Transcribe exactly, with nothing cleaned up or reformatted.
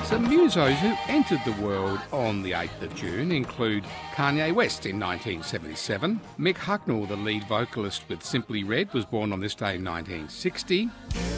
Some musos who entered the world on the eighth of June include Kanye West in nineteen seventy-seven, Mick Hucknall, the lead vocalist with Simply Red, was born on this day in nineteen sixty,